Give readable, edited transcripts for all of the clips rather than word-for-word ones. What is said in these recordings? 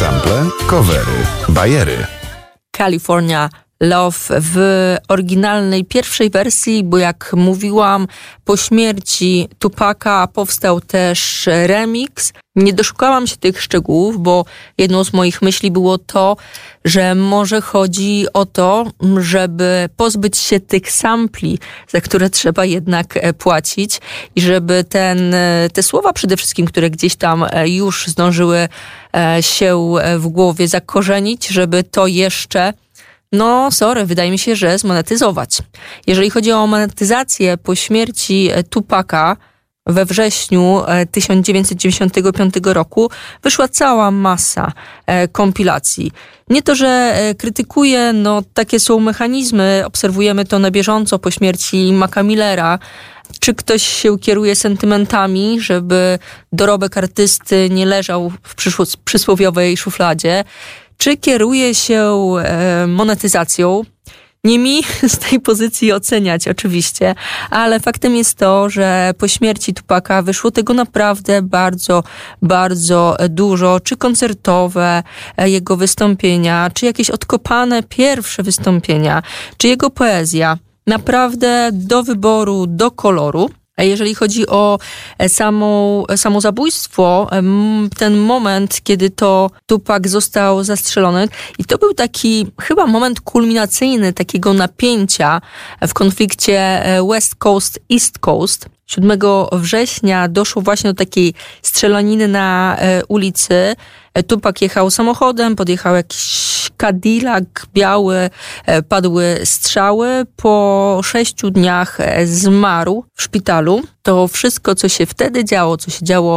Sample, covery, bajery. California Love w oryginalnej pierwszej wersji, bo jak mówiłam, po śmierci Tupaca powstał też remix. Nie doszukałam się tych szczegółów, bo jedną z moich myśli było to, że może chodzi o to, żeby pozbyć się tych sampli, za które trzeba jednak płacić i żeby te słowa przede wszystkim, które gdzieś tam już zdążyły się w głowie zakorzenić, żeby to jeszcze wydaje mi się, że zmonetyzować. Jeżeli chodzi o monetyzację po śmierci Tupaca we wrześniu 1995 roku wyszła cała masa kompilacji. Nie to, że krytykuję, takie są mechanizmy, obserwujemy to na bieżąco po śmierci Maca Millera. Czy ktoś się kieruje sentymentami, żeby dorobek artysty nie leżał w przysłowiowej szufladzie? Czy kieruje się monetyzacją? Nie mi z tej pozycji oceniać oczywiście, ale faktem jest to, że po śmierci Tupaca wyszło tego naprawdę bardzo, bardzo dużo. Czy koncertowe jego wystąpienia, czy jakieś odkopane pierwsze wystąpienia, czy jego poezja. Naprawdę do wyboru, do koloru. A jeżeli chodzi o samo zabójstwo, ten moment, kiedy to Tupac został zastrzelony, i to był taki chyba moment kulminacyjny takiego napięcia w konflikcie West Coast, East Coast. 7 września doszło właśnie do takiej strzelaniny na ulicy. Tupac jechał samochodem, podjechał jakiś Cadillac biały, padły strzały. Po 6 dniach zmarł w szpitalu. To wszystko, co się wtedy działo, co się działo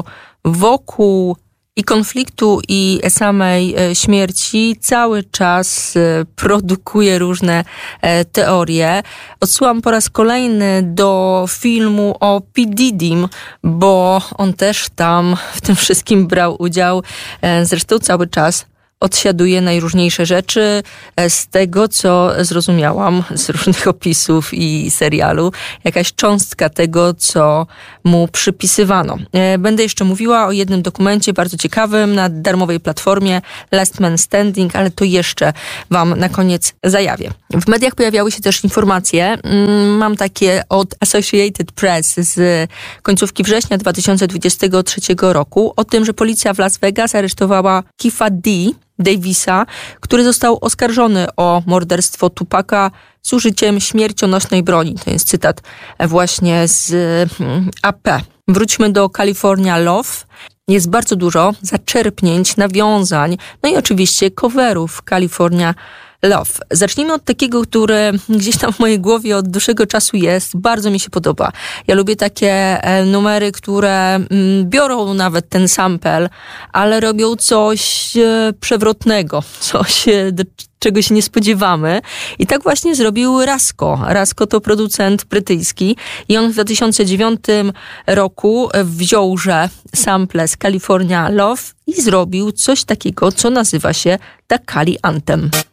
wokół i konfliktu, i samej śmierci, cały czas produkuje różne teorie. Odsyłam po raz kolejny do filmu o P. Diddym, bo on też tam w tym wszystkim brał udział. Zresztą cały czas odsiaduje najróżniejsze rzeczy. Z tego, co zrozumiałam z różnych opisów i serialu, jakaś cząstka tego, co mu przypisywano. Będę jeszcze mówiła o jednym dokumencie bardzo ciekawym na darmowej platformie Last Man Standing, ale to jeszcze wam na koniec zajawię. W mediach pojawiały się też informacje, mam takie od Associated Press z końcówki września 2023 roku, o tym, że policja w Las Vegas aresztowała Keefa Davisa, który został oskarżony o morderstwo Tupaca z użyciem śmiercionośnej broni. To jest cytat właśnie z AP. Wróćmy do California Love. Jest bardzo dużo zaczerpnięć, nawiązań, i oczywiście coverów California Love. Zacznijmy od takiego, który gdzieś tam w mojej głowie od dłuższego czasu jest. Bardzo mi się podoba. Ja lubię takie numery, które biorą nawet ten sample, ale robią coś przewrotnego, coś, czego się nie spodziewamy. I tak właśnie zrobił Rasko. Rasko to producent brytyjski i on w 2009 roku wziąłże sample z California Love i zrobił coś takiego, co nazywa się The Cali Anthem.